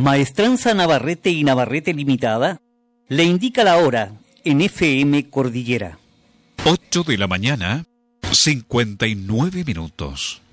Maestranza Navarrete y Navarrete Limitada le indica la hora en FM Cordillera. 8 de la mañana, 59 minutos.